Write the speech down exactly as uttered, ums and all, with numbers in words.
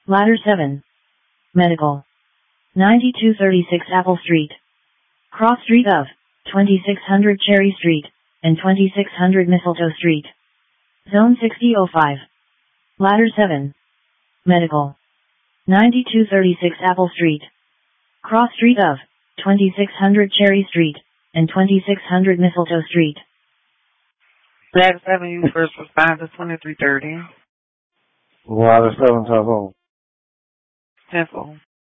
Ladder seven. Medical. ninety-two thirty-six Apple Street. Cross Street of twenty-six hundred Cherry Street and twenty-six hundred Mistletoe Street. Zone sixty oh five. Ladder seven. Medical. ninety-two thirty-six Apple Street. Cross Street of twenty-six hundred Cherry Street and twenty-six hundred Mistletoe Street. Ladder seven, you first responder twenty-three thirty. Ladder seven, telephone. Temple.